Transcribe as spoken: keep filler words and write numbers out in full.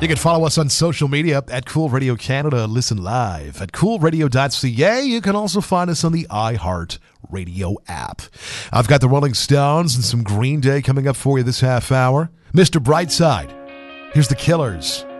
You can follow us on social media at Cool Radio Canada. Listen live at cool radio dot c a. You can also find us on the iHeart Radio app. I've got the Rolling Stones and some Green Day coming up for you this half hour. Mister Brightside, here's the Killers.